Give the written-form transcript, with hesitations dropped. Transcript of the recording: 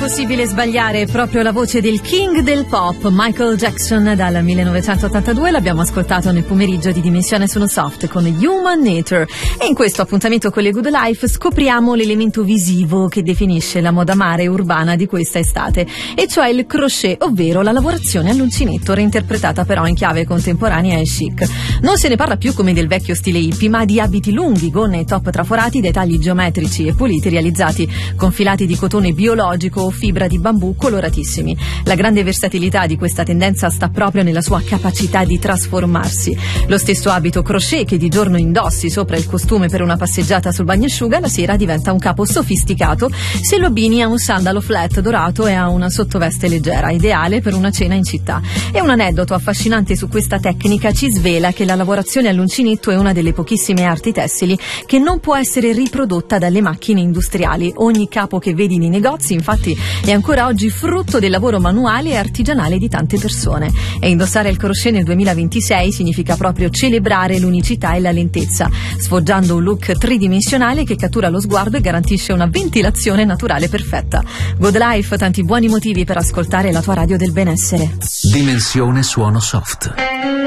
impossibile sbagliare, proprio la voce del king del pop, Michael Jackson, dal 1982. L'abbiamo ascoltato nel pomeriggio di Dimensione Sono Soft con Human Nature. E in questo appuntamento con le Good Life scopriamo l'elemento visivo che definisce la moda mare urbana di questa estate, e cioè il crochet, ovvero la lavorazione all'uncinetto, reinterpretata però in chiave contemporanea e chic. Non se ne parla più come del vecchio stile hippie, ma di abiti lunghi, gonne e top traforati dai tagli geometrici e puliti realizzati con filati di cotone biologico o fibra di bambù coloratissimi. La grande versatilità di questa tendenza sta proprio nella sua capacità di trasformarsi. Lo stesso abito crochet che di giorno indossi sopra il costume per una passeggiata sul bagnasciuga, la sera diventa un capo sofisticato se lo abbini a un sandalo flat dorato e a una sottoveste leggera, ideale per una cena in città. E un aneddoto affascinante su questa tecnica ci svela che la lavorazione all'uncinetto è una delle pochissime arti tessili che non può essere riprodotta dalle macchine industriali. Ogni capo che vedi nei negozi, infatti, è ancora oggi frutto del lavoro manuale e artigianale di tante persone. E indossare il crochet nel 2026 significa proprio celebrare l'unicità e la lentezza, sfoggiando un look tridimensionale che cattura lo sguardo e garantisce una ventilazione naturale perfetta. Good Life, tanti buoni motivi per ascoltare la tua radio del benessere. Dimensione Suono Soft.